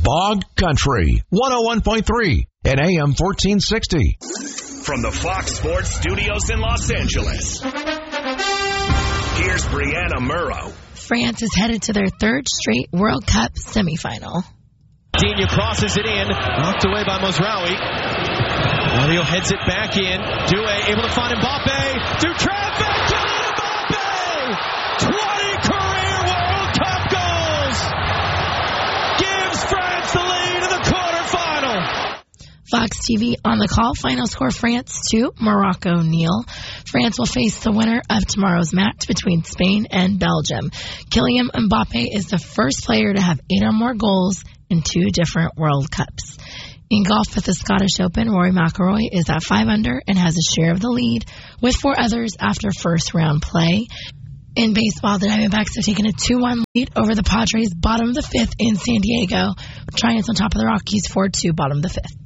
Bog Country, 101.3 and AM 1460. From the Fox Sports Studios in Los Angeles, here's Brianna Murrow. France is headed to their third straight World Cup semifinal. Digne crosses it in, knocked away by Mozraoui. Mario heads it back in. Doué able to find Mbappe. Dutreffe, Kylian Mbappe! 20 career World Cup goals! Gives France the lead in the quarterfinal. Fox TV on the call. Final score, France 2, Morocco 0. France will face the winner of tomorrow's match between Spain and Belgium. Kylian Mbappe is the first player to have 8 or more goals in 2 different World Cups. In golf with the Scottish Open, Rory McIlroy is at 5 under and has a share of the lead with 4 others after first round play. In baseball, the Diamondbacks have taken a 2-1 lead over the Padres, bottom of the 5th in San Diego. Giants on top of the Rockies, 4-2, bottom of the 5th.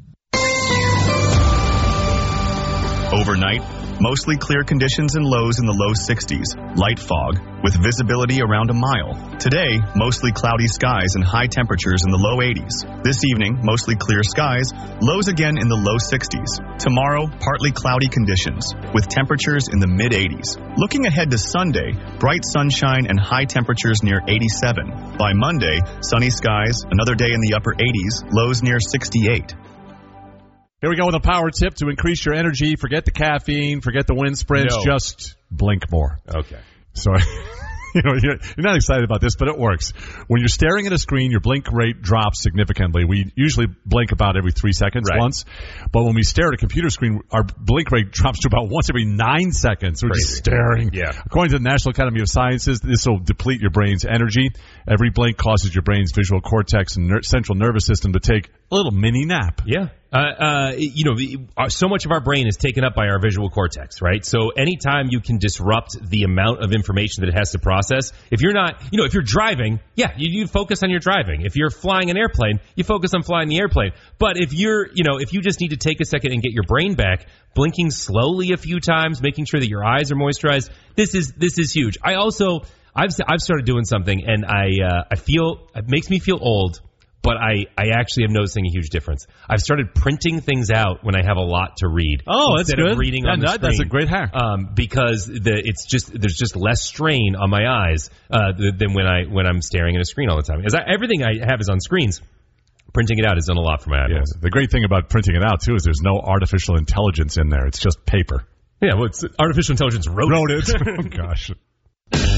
Overnight, mostly clear conditions and lows in the low 60s. Light fog with visibility around a mile. Today, mostly cloudy skies and high temperatures in the low 80s. This evening, mostly clear skies, lows again in the low 60s. Tomorrow, partly cloudy conditions with temperatures in the mid 80s. Looking ahead to Sunday, bright sunshine and high temperatures near 87. By Monday, sunny skies, another day in the upper 80s, lows near 68. Here we go with a power tip to increase your energy. Forget the caffeine, forget the wind sprints, just blink more. Okay. So, you're not excited about this, but it works. When you're staring at a screen, your blink rate drops significantly. We usually blink about every 3 seconds once. But when we stare at a computer screen, our blink rate drops to about once every 9 seconds. We're just staring. Yeah. According to the National Academy of Sciences, this will deplete your brain's energy. Every blink causes your brain's visual cortex and central nervous system to take a little mini nap. Yeah. So much of our brain is taken up by our visual cortex, right? So anytime you can disrupt the amount of information that it has to process, if you're not, if you're driving, you focus on your driving. If you're flying an airplane, you focus on flying the airplane. But if if you just need to take a second and get your brain back, blinking slowly a few times, making sure that your eyes are moisturized, this is huge. I've started doing something, and I feel it makes me feel old. But I actually am noticing a huge difference. I've started printing things out when I have a lot to read. Oh, that's good. Instead of reading on the screen. That's a great hack. Because there's just less strain on my eyes than when I'm staring at a screen all the time. Everything I have is on screens. Printing it out has done a lot for my eyeballs. Yeah. The great thing about printing it out, too, is there's no artificial intelligence in there. It's just paper. Yeah, well, it's artificial intelligence wrote it. Oh, gosh.